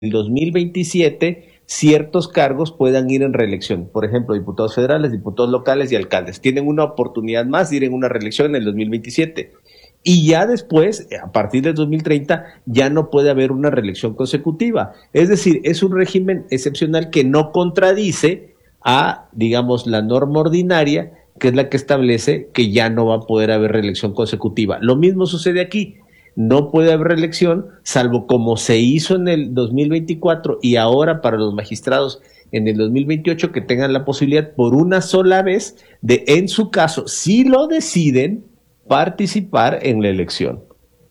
el 2027 ciertos cargos puedan ir en reelección. Por ejemplo, diputados federales, diputados locales y alcaldes. Tienen una oportunidad más de ir en una reelección en el 2027. Y ya después, a partir del 2030, ya no puede haber una reelección consecutiva. Es decir, es un régimen excepcional que no contradice a, digamos, la norma ordinaria, que es la que establece que ya no va a poder haber reelección consecutiva. Lo mismo sucede aquí. No puede haber reelección, salvo como se hizo en el 2024 y ahora para los magistrados en el 2028, que tengan la posibilidad por una sola vez de, en su caso, si lo deciden, participar en la elección.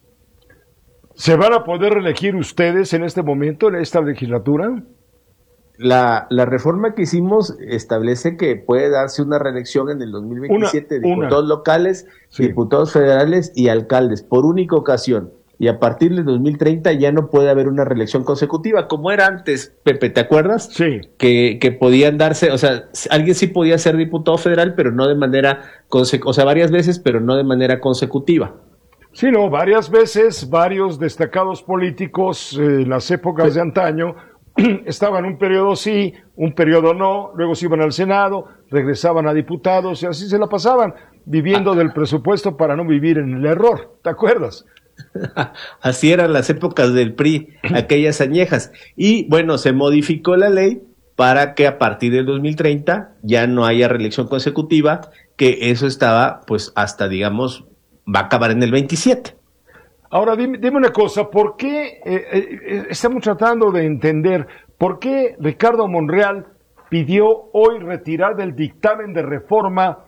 ¿Se van a poder reelegir ustedes en este momento, en esta legislatura? La reforma que hicimos establece que puede darse una reelección en el 2027 de diputados locales, sí, diputados federales y alcaldes por única ocasión. Y a partir del 2030 ya no puede haber una reelección consecutiva, como era antes, Pepe, ¿te acuerdas? Sí. Que podían darse, o sea, alguien sí podía ser diputado federal, pero no de manera, o sea, varias veces, pero no de manera consecutiva. Sí, no, varias veces, varios destacados políticos en las épocas de antaño estaban un periodo sí, un periodo no, luego se iban al Senado, regresaban a diputados y así se la pasaban, viviendo del presupuesto para no vivir en el error, ¿te acuerdas? Así eran las épocas del PRI, aquellas añejas. Y bueno, se modificó la ley para que a partir del 2030 ya no haya reelección consecutiva, que eso estaba pues hasta, digamos, va a acabar en el 27. Ahora, dime una cosa, ¿por qué estamos tratando de entender por qué Ricardo Monreal pidió hoy retirar del dictamen de reforma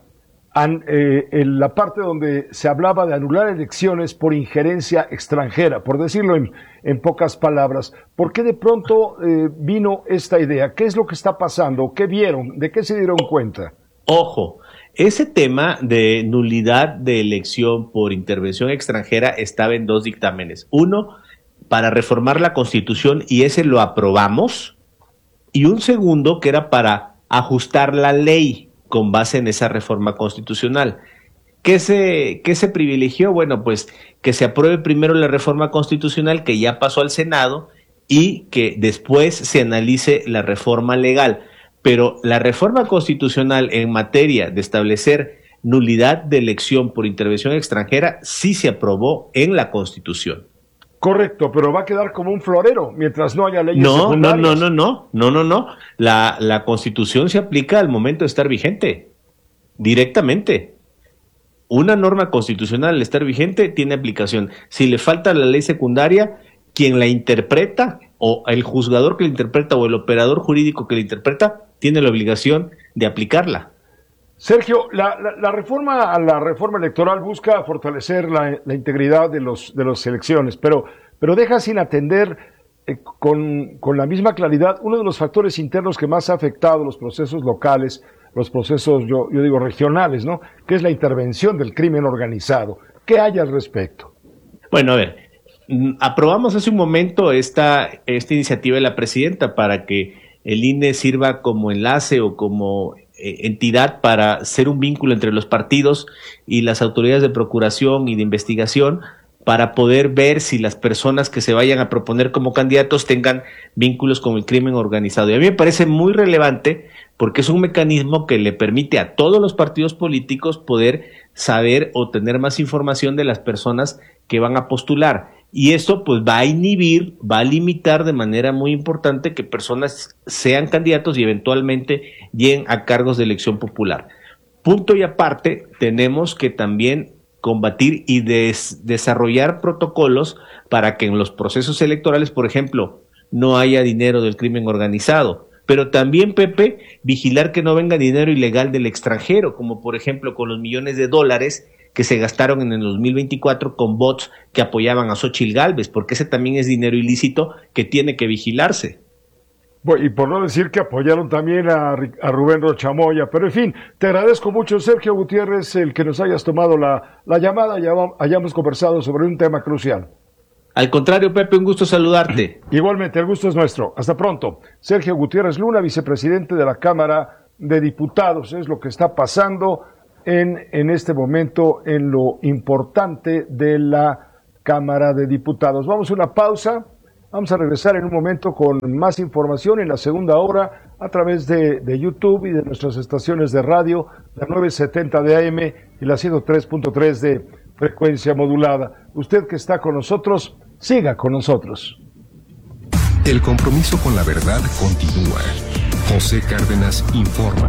en la parte donde se hablaba de anular elecciones por injerencia extranjera, por decirlo en pocas palabras? ¿Por qué de pronto vino esta idea? ¿Qué es lo que está pasando? ¿Qué vieron? ¿De qué se dieron cuenta? Ojo, ese tema de nulidad de elección por intervención extranjera estaba en dos dictámenes. Uno, para reformar la Constitución, y ese lo aprobamos, y un segundo que era para ajustar la ley con base en esa reforma constitucional. ¿Qué se privilegió? Bueno, pues que se apruebe primero la reforma constitucional, que ya pasó al Senado, y que después se analice la reforma legal. Pero la reforma constitucional en materia de establecer nulidad de elección por intervención extranjera sí se aprobó en la Constitución. Correcto, pero va a quedar como un florero mientras no haya leyes secundarias. No. La Constitución se aplica al momento de estar vigente, directamente. Una norma constitucional al estar vigente tiene aplicación. Si le falta la ley secundaria, quien la interpreta, o el juzgador que la interpreta, o el operador jurídico que la interpreta, tiene la obligación de aplicarla. Sergio, la reforma electoral busca fortalecer la integridad de las elecciones, pero deja sin atender con la misma claridad uno de los factores internos que más ha afectado los procesos locales, los procesos, yo digo, regionales, ¿no? Que es la intervención del crimen organizado. ¿Qué hay al respecto? Bueno, a ver, aprobamos hace un momento esta iniciativa de la presidenta para que el INE sirva como enlace o como entidad para ser un vínculo entre los partidos y las autoridades de procuración y de investigación, para poder ver si las personas que se vayan a proponer como candidatos tengan vínculos con el crimen organizado. Y a mí me parece muy relevante porque es un mecanismo que le permite a todos los partidos políticos poder saber o tener más información de las personas que van a postular. Y esto pues va a inhibir, va a limitar de manera muy importante que personas sean candidatos y eventualmente lleguen a cargos de elección popular. Punto y aparte, tenemos que también combatir y desarrollar protocolos para que en los procesos electorales, por ejemplo, no haya dinero del crimen organizado. Pero también, Pepe, vigilar que no venga dinero ilegal del extranjero, como por ejemplo con los millones de dólares que se gastaron en el 2024 con bots que apoyaban a Xóchitl Gálvez, porque ese también es dinero ilícito que tiene que vigilarse. Y por no decir que apoyaron también a Rubén Rochamoya, pero en fin, te agradezco mucho, Sergio Gutiérrez, el que nos hayas tomado la llamada y hayamos conversado sobre un tema crucial. Al contrario, Pepe, un gusto saludarte. Igualmente, el gusto es nuestro. Hasta pronto. Sergio Gutiérrez Luna, vicepresidente de la Cámara de Diputados, es lo que está pasando en este momento en lo importante de la Cámara de Diputados. Vamos a una pausa. Vamos a regresar en un momento con más información en la segunda hora a través de YouTube y de nuestras estaciones de radio, la 970 de AM y la 103.3 de frecuencia modulada. Usted que está con nosotros, siga con nosotros. El compromiso con la verdad continúa. José Cárdenas informa.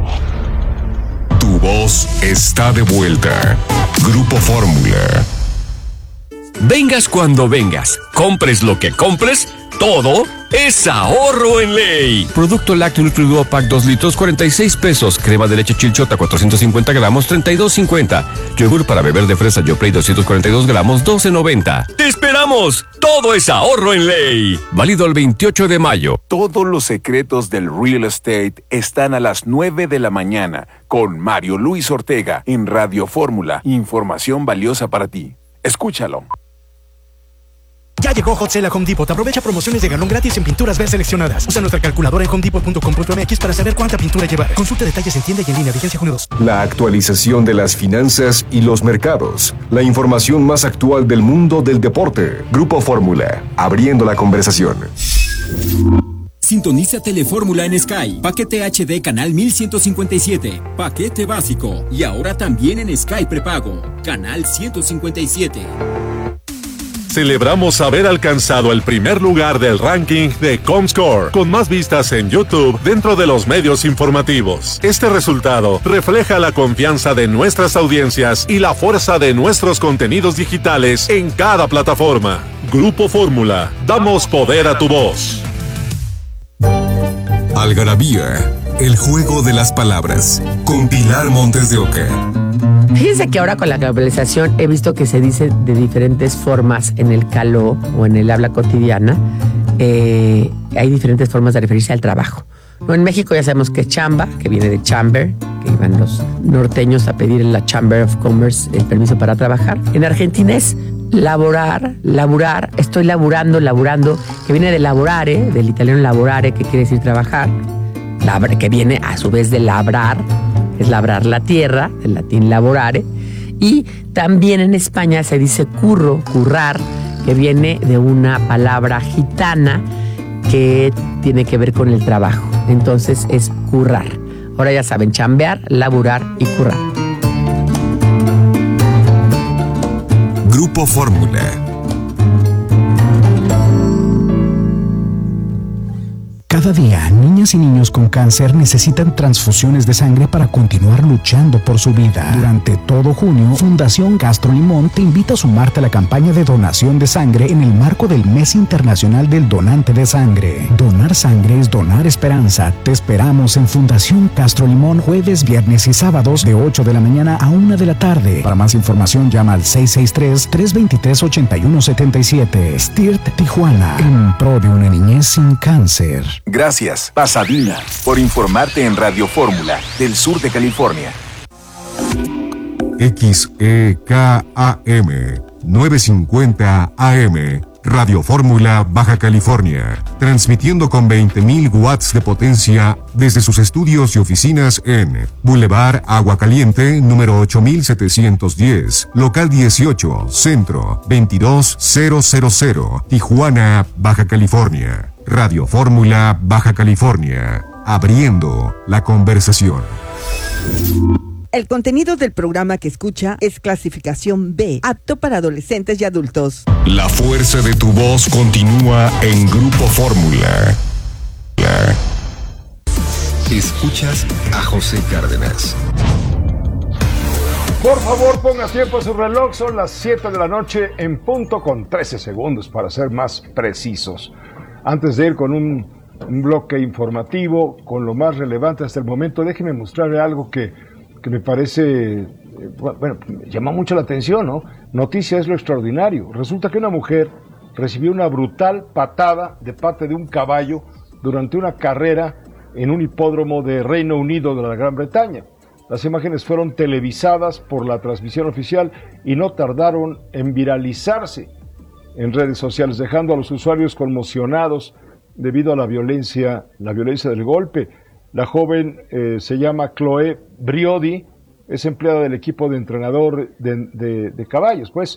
Tu voz está de vuelta. Grupo Fórmula. Vengas cuando vengas, compres lo que compres, todo es ahorro en ley. Producto lácteo Nutriduo Pack 2 litros, 46 pesos. Crema de leche Chilchota, 450 gramos, 32.50. Yogur para beber de fresa Yoplait, 242 gramos, 12.90. ¡Te esperamos! Todo es ahorro en ley. Válido el 28 de mayo. Todos los secretos del real estate están a las 9 de la mañana con Mario Luis Ortega en Radio Fórmula. Información valiosa para ti. Escúchalo. Ya llegó Hot Sale a Home Depot. Aprovecha promociones de galón gratis en pinturas ver seleccionadas. Usa nuestra calculadora en homedepot.com.mx para saber cuánta pintura llevar. Consulta detalles en tienda y en línea. Vigencia junio 2. La actualización de las finanzas y los mercados. La información más actual del mundo del deporte. Grupo Fórmula. Abriendo la conversación. Sintoniza Telefórmula en Sky. Paquete HD canal 1157. Paquete básico. Y ahora también en Sky prepago. Canal 157. Celebramos haber alcanzado el primer lugar del ranking de Comscore, con más vistas en YouTube dentro de los medios informativos. Este resultado refleja la confianza de nuestras audiencias y la fuerza de nuestros contenidos digitales en cada plataforma. Grupo Fórmula, damos poder a tu voz. Algarabía, el juego de las palabras, con Pilar Montes de Oca. Fíjense que ahora con la globalización he visto que se dice de diferentes formas en el caló o en el habla cotidiana. Hay diferentes formas de referirse al trabajo. ¿No? En México ya sabemos que es chamba, que viene de chamber, que iban los norteños a pedir en la Chamber of Commerce el permiso para trabajar. En Argentina es laborar, estoy laburando, que viene de laborare, del italiano laborare, que quiere decir trabajar, que viene a su vez de labrar, es labrar la tierra, del latín laborare, y también en España se dice currar, que viene de una palabra gitana que tiene que ver con el trabajo. Entonces es currar. Ahora ya saben, chambear, laburar y currar. Grupo Fórmula. Cada día, niñas y niños con cáncer necesitan transfusiones de sangre para continuar luchando por su vida. Durante todo junio, Fundación Castro Limón te invita a sumarte a la campaña de donación de sangre en el marco del Mes Internacional del Donante de Sangre. Donar sangre es donar esperanza. Te esperamos en Fundación Castro Limón jueves, viernes y sábados de 8 de la mañana a 1 de la tarde. Para más información llama al 663-323-8177. STIRT Tijuana, en pro de una niñez sin cáncer. Gracias, Pasadena, por informarte en Radio Fórmula del sur de California. XEKAM 950 AM, Radio Fórmula, Baja California, transmitiendo con 20.000 watts de potencia desde sus estudios y oficinas en Boulevard Agua Caliente, número 8710, local 18, centro 22000, Tijuana, Baja California. Radio Fórmula, Baja California, abriendo la conversación. El contenido del programa que escucha es clasificación B, apto para adolescentes y adultos. La fuerza de tu voz continúa en Grupo Fórmula. Escuchas a José Cárdenas. Por favor, ponga tiempo a su reloj. Son las 7 de la noche en punto con 13 segundos para ser más precisos. Antes de ir con un bloque informativo, con lo más relevante hasta el momento, déjeme mostrarle algo que me parece, me llama mucho la atención, ¿no? Noticia es lo extraordinario. Resulta que una mujer recibió una brutal patada de parte de un caballo durante una carrera en un hipódromo de Reino Unido de la Gran Bretaña. Las imágenes fueron televisadas por la transmisión oficial y no tardaron en viralizarse en redes sociales, dejando a los usuarios conmocionados debido a la violencia del golpe. La joven se llama Chloe Briody, es empleada del equipo de entrenador de caballos. Pues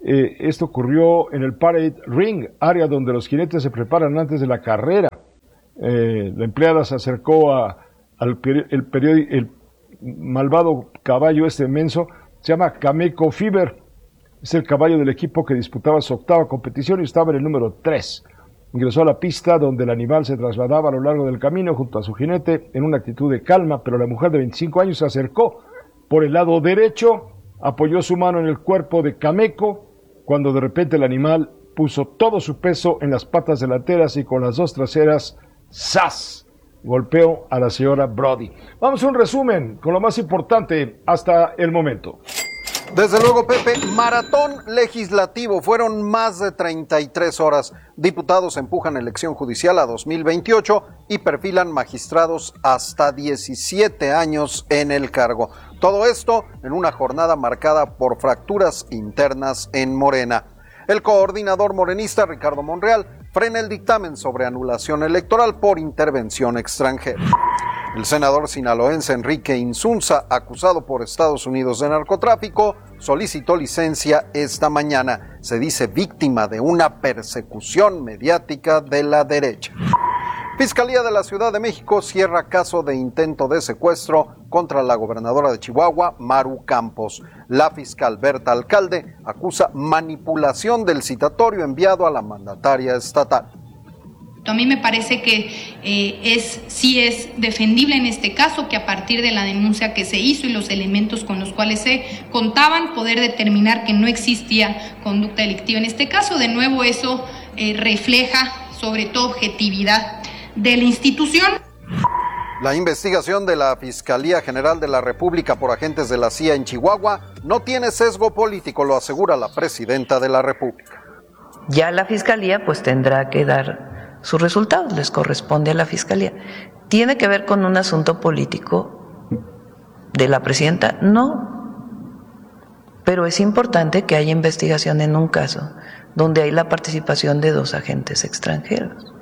Esto ocurrió en el Parade Ring, área donde los jinetes se preparan antes de la carrera. La empleada se acercó al el malvado caballo menso, se llama Cameco Fever. Es el caballo del equipo que disputaba su octava competición y estaba en el número 3. Ingresó a la pista donde el animal se trasladaba a lo largo del camino junto a su jinete en una actitud de calma, pero la mujer de 25 años se acercó por el lado derecho, apoyó su mano en el cuerpo de Cameco, cuando de repente el animal puso todo su peso en las patas delanteras y con las dos traseras, ¡zas!, golpeó a la señora Brody. Vamos a un resumen con lo más importante hasta el momento. Desde luego, Pepe, maratón legislativo. Fueron más de 33 horas. Diputados empujan elección judicial a 2028 y perfilan magistrados hasta 17 años en el cargo. Todo esto en una jornada marcada por fracturas internas en Morena. El coordinador morenista Ricardo Monreal frena el dictamen sobre anulación electoral por intervención extranjera. El senador sinaloense Enrique Insunza, acusado por Estados Unidos de narcotráfico, solicitó licencia esta mañana. Se dice víctima de una persecución mediática de la derecha. Fiscalía de la Ciudad de México cierra caso de intento de secuestro contra la gobernadora de Chihuahua, Maru Campos. La fiscal Berta Alcalde acusa manipulación del citatorio enviado a la mandataria estatal. A mí me parece que sí es defendible en este caso que a partir de la denuncia que se hizo y los elementos con los cuales se contaban, poder determinar que no existía conducta delictiva en este caso. De nuevo, eso refleja sobre todo objetividad de la institución. La investigación de la Fiscalía General de la República por agentes de la CIA en Chihuahua no tiene sesgo político, lo asegura la presidenta de la República. Ya la Fiscalía pues tendrá que dar sus resultados, les corresponde a la Fiscalía. ¿Tiene que ver con un asunto político de la presidenta? No. Pero es importante que haya investigación en un caso donde hay la participación de 2 agentes extranjeros.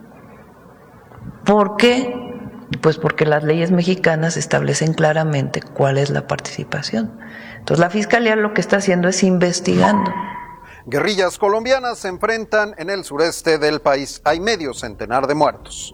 ¿Por qué? Pues porque las leyes mexicanas establecen claramente cuál es la participación. Entonces la Fiscalía lo que está haciendo es investigando. Guerrillas colombianas se enfrentan en el sureste del país. Hay medio centenar de muertos.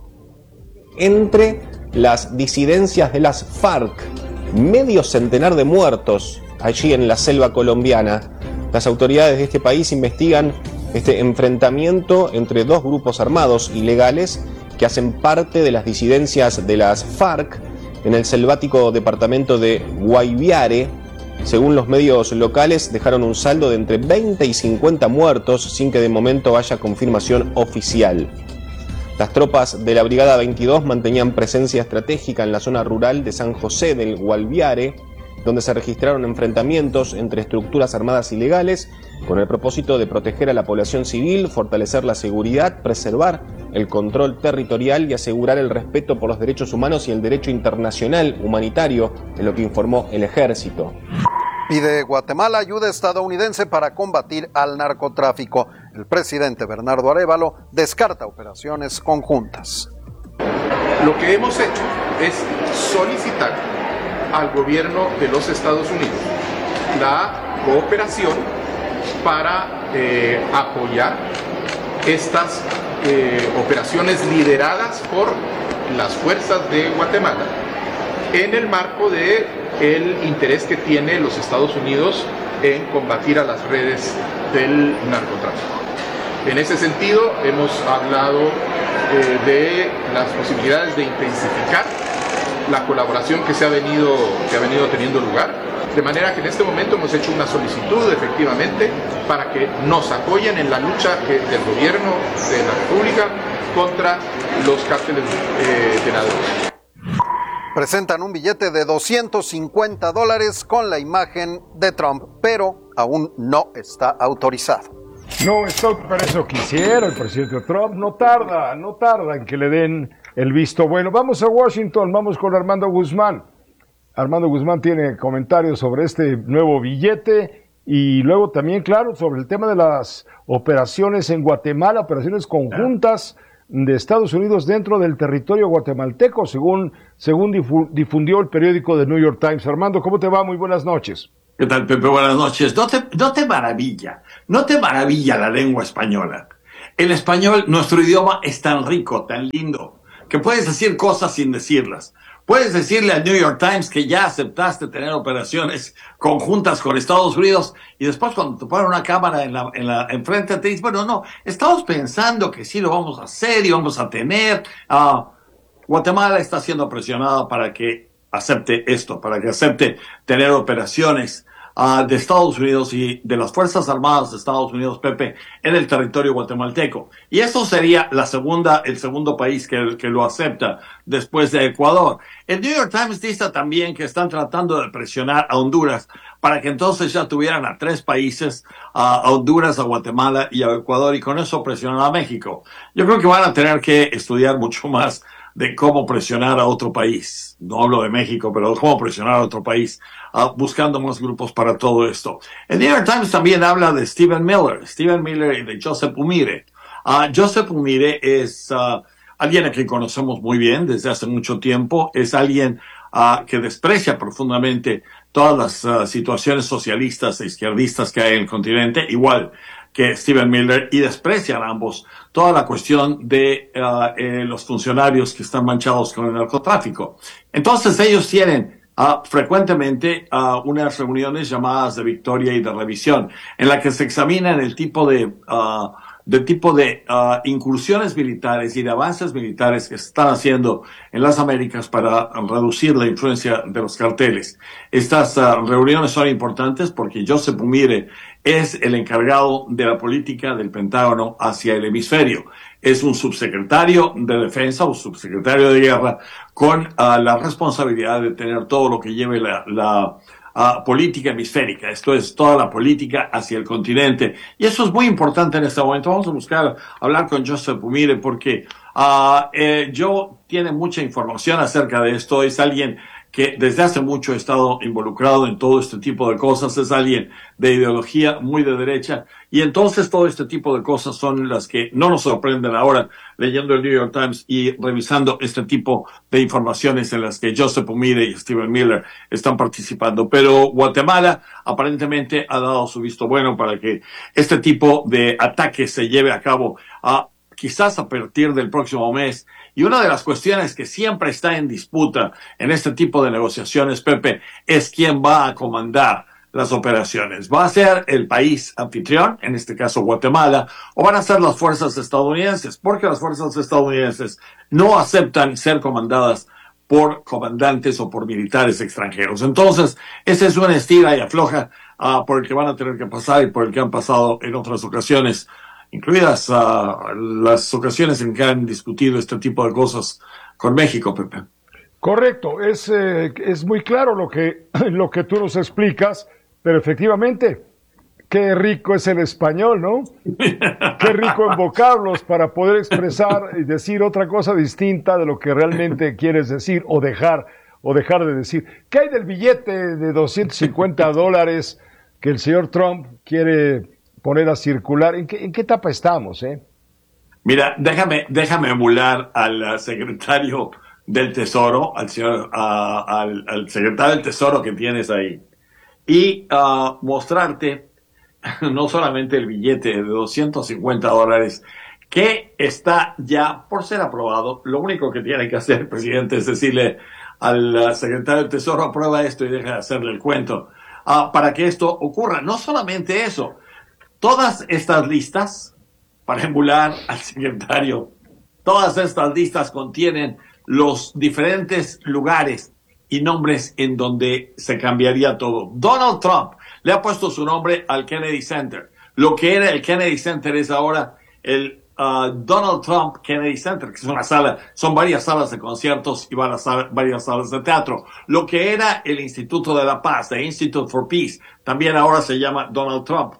Entre las disidencias de las FARC, medio centenar de muertos allí en la selva colombiana. Las autoridades de este país investigan este enfrentamiento entre 2 grupos armados ilegales que hacen parte de las disidencias de las FARC en el selvático departamento de Guayviare. Según los medios locales, dejaron un saldo de entre 20 y 50 muertos sin que de momento haya confirmación oficial. Las tropas de la Brigada 22 mantenían presencia estratégica en la zona rural de San José del Gualviare, donde se registraron enfrentamientos entre estructuras armadas ilegales con el propósito de proteger a la población civil, fortalecer la seguridad, preservar el control territorial y asegurar el respeto por los derechos humanos y el derecho internacional humanitario, en lo que informó el ejército. Pide Guatemala ayuda estadounidense para combatir al narcotráfico. El presidente Bernardo Arévalo descarta operaciones conjuntas. Lo que hemos hecho es solicitar al gobierno de los Estados Unidos la cooperación para apoyar estas operaciones lideradas por las fuerzas de Guatemala en el marco de el interés que tiene los Estados Unidos en combatir a las redes del narcotráfico. En ese sentido, hemos hablado de las posibilidades de intensificar la colaboración que ha venido teniendo lugar, de manera que en este momento hemos hecho una solicitud efectivamente para que nos apoyen en la lucha del gobierno de la República contra los cárteles de la droga. Presentan un billete de $250 con la imagen de Trump, pero aún no está autorizado. No está, para eso quisiera el presidente Trump. No tarda en que le den el visto bueno. Vamos a Washington, vamos con Armando Guzmán. Armando Guzmán tiene comentarios sobre este nuevo billete y luego también, claro, sobre el tema de las operaciones en Guatemala, operaciones conjuntas de Estados Unidos dentro del territorio guatemalteco, según difundió el periódico The New York Times. Armando, ¿cómo te va? Muy buenas noches. ¿Qué tal, Pepe? Buenas noches. No te maravilla la lengua española. El español, nuestro idioma, es tan rico, tan lindo, que puedes decir cosas sin decirlas. Puedes decirle al New York Times que ya aceptaste tener operaciones conjuntas con Estados Unidos y después cuando te ponen una cámara enfrente te dicen, bueno, no, estamos pensando que sí lo vamos a hacer y vamos a tener. Guatemala está siendo presionada para que acepte esto, para que acepte tener operaciones de Estados Unidos y de las Fuerzas Armadas de Estados Unidos, Pepe, en el territorio guatemalteco. Y eso sería el segundo país que lo acepta después de Ecuador. El New York Times dice también que están tratando de presionar a Honduras para que entonces ya tuvieran a 3 países, a Honduras, a Guatemala y a Ecuador, y con eso presionar a México. Yo creo que van a tener que estudiar mucho más de cómo presionar a otro país. No hablo de México, pero de cómo presionar a otro país, buscando más grupos para todo esto. El New York Times también habla de Stephen Miller y de Joseph Umire. Joseph Umire es alguien a quien conocemos muy bien desde hace mucho tiempo. Es alguien que desprecia profundamente todas las situaciones socialistas e izquierdistas que hay en el continente, igual que Stephen Miller, y desprecian ambos toda la cuestión de los funcionarios que están manchados con el narcotráfico. Entonces ellos tienen frecuentemente unas reuniones llamadas de victoria y de revisión, en la que se examinan el tipo de incursiones militares y de avances militares que se están haciendo en las Américas para reducir la influencia de los carteles. Estas reuniones son importantes porque Joseph Umire es el encargado de la política del Pentágono hacia el hemisferio. Es un subsecretario de Defensa o subsecretario de Guerra con la responsabilidad de tener todo lo que lleve la política hemisférica. Esto es toda la política hacia el continente. Y eso es muy importante en este momento. Vamos a buscar hablar con Joseph Umire porque yo tiene mucha información acerca de esto. Es alguien que desde hace mucho ha estado involucrado en todo este tipo de cosas, es alguien de ideología muy de derecha, y entonces todo este tipo de cosas son las que no nos sorprenden ahora leyendo el New York Times y revisando este tipo de informaciones en las que Joseph Umire y Stephen Miller están participando. Pero Guatemala aparentemente ha dado su visto bueno para que este tipo de ataque se lleve a cabo quizás a partir del próximo mes. Y una de las cuestiones que siempre está en disputa en este tipo de negociaciones, Pepe, es quién va a comandar las operaciones. ¿Va a ser el país anfitrión, en este caso Guatemala, o van a ser las fuerzas estadounidenses? Porque las fuerzas estadounidenses no aceptan ser comandadas por comandantes o por militares extranjeros. Entonces, ese es una estira y afloja por el que van a tener que pasar y por el que han pasado en otras ocasiones, incluidas las ocasiones en que han discutido este tipo de cosas con México, Pepe. Correcto, es muy claro lo que tú nos explicas, pero efectivamente, qué rico es el español, ¿no? Qué rico en vocablos para poder expresar y decir otra cosa distinta de lo que realmente quieres decir o dejar de decir. ¿Qué hay del billete de $250 que el señor Trump quiere poner a circular? ¿En qué etapa estamos, Mira, déjame emular al secretario del Tesoro, al secretario del Tesoro que tienes ahí, y mostrarte no solamente el billete de $250 que está ya por ser aprobado. Lo único que tiene que hacer el presidente es decirle al secretario del Tesoro: aprueba esto y deja de hacerle el cuento, para que esto ocurra. No solamente eso, todas estas listas, para emular al secretario, todas estas listas contienen los diferentes lugares y nombres en donde se cambiaría todo. Donald Trump le ha puesto su nombre al Kennedy Center. Lo que era el Kennedy Center es ahora el Donald Trump Kennedy Center, que es una sala, son varias salas de conciertos y varias salas de teatro. Lo que era el Instituto de la Paz, the Institute for Peace, también ahora se llama Donald Trump.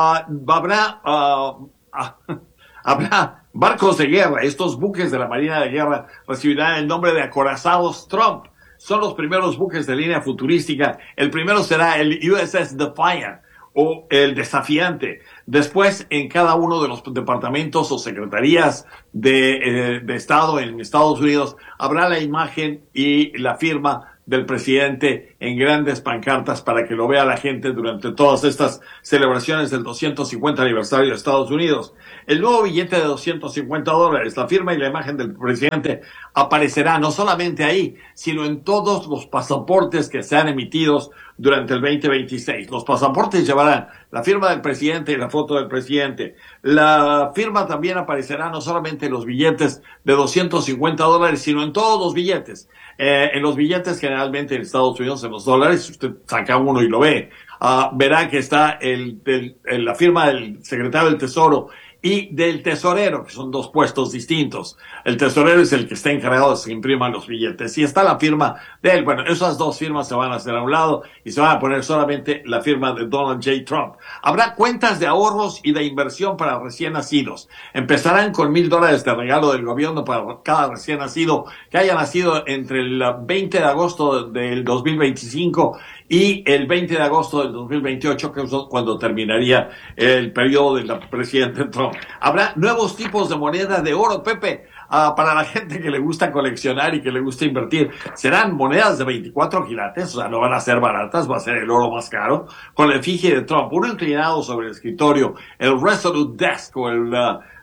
Habrá barcos de guerra. Estos buques de la Marina de Guerra recibirán el nombre de acorazados Trump. Son los primeros buques de línea futurística. El primero será el USS Defiant o el Desafiante. Después, en cada uno de los departamentos o secretarías de Estado en Estados Unidos, habrá la imagen y la firma del presidente en grandes pancartas para que lo vea la gente durante todas estas celebraciones del 250 aniversario de Estados Unidos. El nuevo billete de $250, la firma y la imagen del presidente aparecerá no solamente ahí, sino en todos los pasaportes que sean emitidos durante el 2026. Los pasaportes llevarán la firma del presidente y la foto del presidente. La firma también aparecerá no solamente en los billetes de $250, sino en todos los billetes. En los billetes generalmente en Estados Unidos, en los dólares, si usted saca uno y lo ve, verá que está la firma del secretario del Tesoro y del tesorero, que son dos puestos distintos. El tesorero es el que está encargado de que se impriman los billetes. Y está la firma de él. Bueno, esas dos firmas se van a hacer a un lado y se van a poner solamente la firma de Donald J. Trump. Habrá cuentas de ahorros y de inversión para recién nacidos. Empezarán con $1,000 de regalo del gobierno para cada recién nacido que haya nacido entre el 20 de agosto del 2025 y el 20 de agosto del 2028, que es cuando terminaría el periodo del presidente Trump. Habrá nuevos tipos de moneda de oro, Pepe, para la gente que le gusta coleccionar y que le gusta invertir. Serán monedas de 24 quilates, o sea, no van a ser baratas, va a ser el oro más caro, con la efigie de Trump, uno inclinado sobre el escritorio, el Resolute Desk o el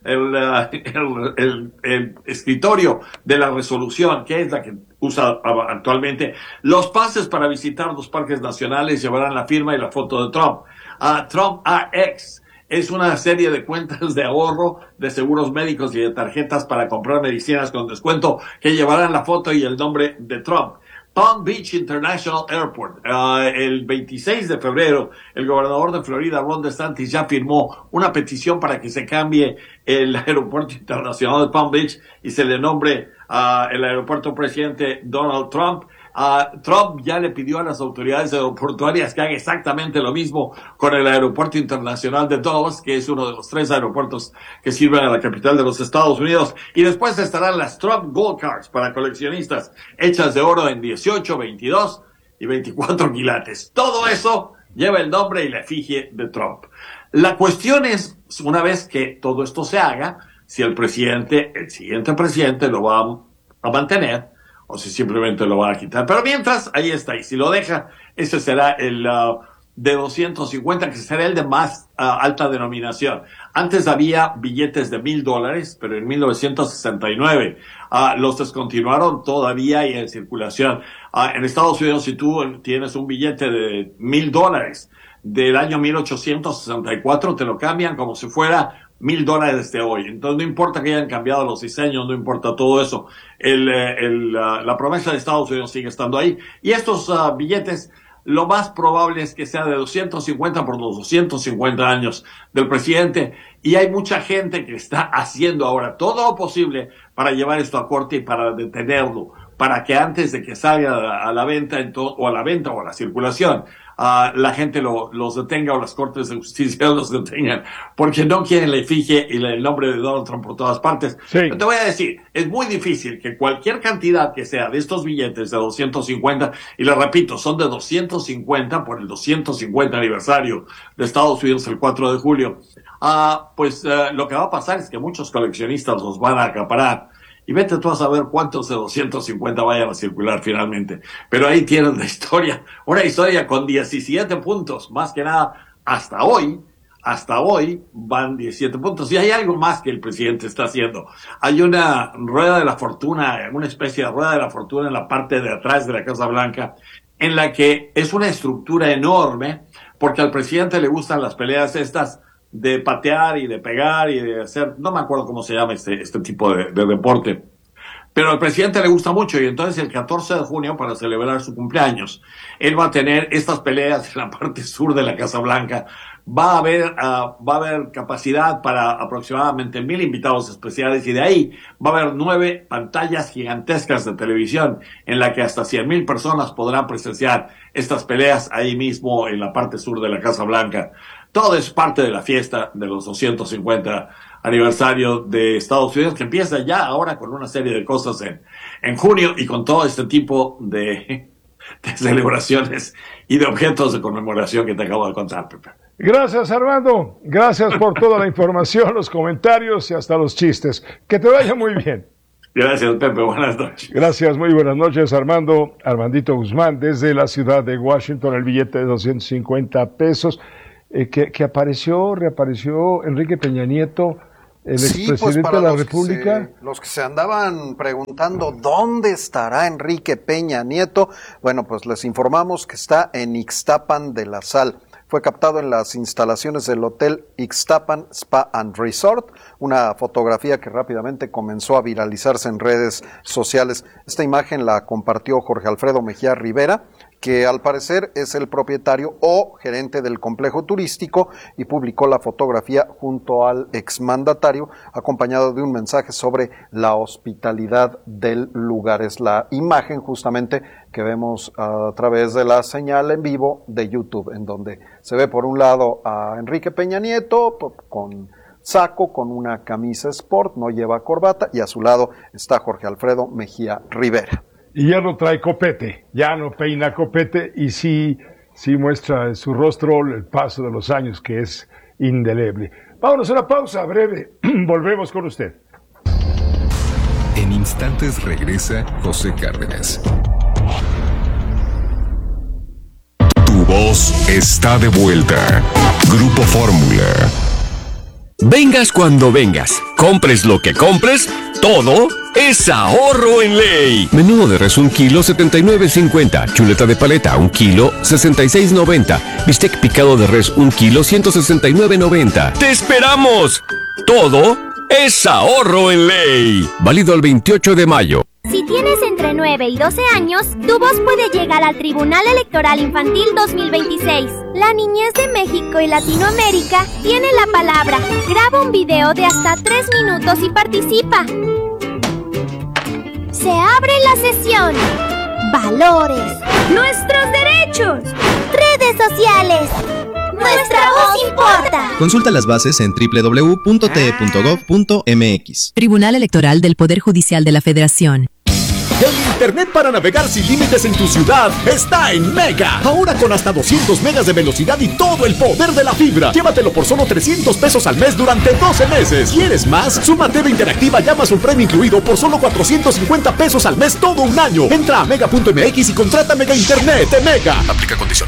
escritorio de la resolución, que es la que usa actualmente. Los pases para visitar los parques nacionales llevarán la firma y la foto de Trump. Trump RX es una serie de cuentas de ahorro, de seguros médicos y de tarjetas para comprar medicinas con descuento que llevarán la foto y el nombre de Trump. Palm Beach International Airport. El 26 de febrero, el gobernador de Florida, Ron DeSantis, ya firmó una petición para que se cambie el aeropuerto internacional de Palm Beach y se le nombre el aeropuerto presidente Donald Trump. Trump ya le pidió a las autoridades aeroportuarias que haga exactamente lo mismo con el aeropuerto internacional de Dallas, que es uno de los 3 aeropuertos que sirven a la capital de los Estados Unidos. Y después estarán las Trump Gold Cards para coleccionistas, hechas de oro en 18, 22 y 24 quilates. Todo eso lleva el nombre y la efigie de Trump. La cuestión es, una vez que todo esto se haga, si el siguiente presidente lo va a mantener, o si simplemente lo va a quitar. Pero mientras, ahí está. Y si lo deja, ese será el de 250, que será el de más alta denominación. Antes había billetes de $1,000, pero en 1969 los descontinuaron todavía y en circulación. En Estados Unidos, si tú tienes un billete de $1,000 del año 1864, te lo cambian como si fuera $1,000 de hoy. Entonces no importa que hayan cambiado los diseños, no importa todo eso. La promesa de Estados Unidos sigue estando ahí. Y estos billetes, lo más probable es que sea de 250 por los 250 años del presidente. Y hay mucha gente que está haciendo ahora todo lo posible para llevar esto a corte y para detenerlo, para que antes de que salga a la venta o a la circulación, la gente los detenga o las cortes de justicia los detengan, porque no quieren la efigie y el nombre de Donald Trump por todas partes. Sí. Pero te voy a decir, es muy difícil que cualquier cantidad que sea de estos billetes de 250, y le repito, son de 250 por el 250 aniversario de Estados Unidos el 4 de julio, lo que va a pasar es que muchos coleccionistas los van a acaparar. Y vete tú a saber cuántos de 250 vayan a circular finalmente. Pero ahí tienen la historia, una historia con 17 puntos, más que nada hasta hoy van 17 puntos. Y hay algo más que el presidente está haciendo. Hay una rueda de la fortuna, una especie de rueda de la fortuna en la parte de atrás de la Casa Blanca, en la que es una estructura enorme, porque al presidente le gustan las peleas estas de patear y de pegar y de hacer, no me acuerdo cómo se llama este tipo de deporte, pero al presidente le gusta mucho. Y entonces el 14 de junio, para celebrar su cumpleaños, él va a tener estas peleas en la parte sur de la Casa Blanca. Va a haber capacidad para aproximadamente 1,000 invitados especiales, y de ahí va a haber 9 pantallas gigantescas de televisión en la que hasta 100,000 personas podrán presenciar estas peleas ahí mismo en la parte sur de la Casa Blanca. Todo es parte de la fiesta de los 250 aniversario de Estados Unidos, que empieza ya ahora con una serie de cosas en junio, y con todo este tipo de celebraciones y de objetos de conmemoración que te acabo de contar, Pepe. Gracias, Armando. Gracias por toda la información, los comentarios y hasta los chistes. Que te vaya muy bien. Gracias, Pepe. Buenas noches. Gracias, muy buenas noches, Armandito Guzmán, desde la ciudad de Washington, el billete de 250 pesos, que reapareció Enrique Peña Nieto, el expresidente de la República. Los que se andaban preguntando dónde estará Enrique Peña Nieto, bueno, pues les informamos que está en Ixtapan de la Sal. Fue captado en las instalaciones del Hotel Ixtapan Spa and Resort, una fotografía que rápidamente comenzó a viralizarse en redes sociales. Esta imagen la compartió Jorge Alfredo Mejía Rivera, que al parecer es el propietario o gerente del complejo turístico, y publicó la fotografía junto al exmandatario, acompañado de un mensaje sobre la hospitalidad del lugar. Es la imagen justamente que vemos a través de la señal en vivo de YouTube, en donde se ve por un lado a Enrique Peña Nieto con saco, con una camisa sport, no lleva corbata, y a su lado está Jorge Alfredo Mejía Rivera. Y ya no trae copete, ya no peina copete, y sí muestra en su rostro el paso de los años, que es indeleble. Vámonos a una pausa breve, volvemos con usted. En instantes regresa José Cárdenas. Tu voz está de vuelta. Grupo Fórmula. Vengas cuando vengas, compres lo que compres, todo es ahorro en ley. Menudo de res 1 kilo 79.50, chuleta de paleta 1 kilo 66.90, bistec picado de res 1 kilo 169.90. ¡Te esperamos! Todo es ahorro en ley. Válido el 28 de mayo. Si tienes entre 9 y 12 años, tu voz puede llegar al Tribunal Electoral Infantil 2026. La niñez de México y Latinoamérica tiene la palabra. Graba un video de hasta 3 minutos y participa. Se abre la sesión. Valores. Nuestros derechos. Redes sociales. Nuestra voz importa. Consulta las bases en www.te.gov.mx. Tribunal Electoral del Poder Judicial de la Federación. El internet para navegar sin límites en tu ciudad está en Mega. Ahora con hasta 200 megas de velocidad y todo el poder de la fibra. Llévatelo por solo 300 pesos al mes durante 12 meses. ¿Quieres más? Suma TV Interactiva y Amazon Prime incluido por solo 450 pesos al mes todo un año. Entra a mega.mx y contrata Mega Internet de Mega. Aplica condiciones.